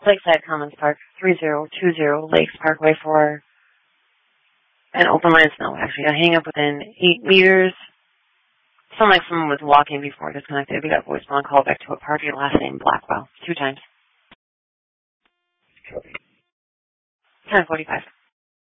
Lakeside Commons Park, 3020 Lakes Parkway for an open line snow. Actually, I hang up within 8 meters. Sound like someone was walking before disconnected. We got voicemail and call back to a party, last name Blackwell, 2 times. 10:45.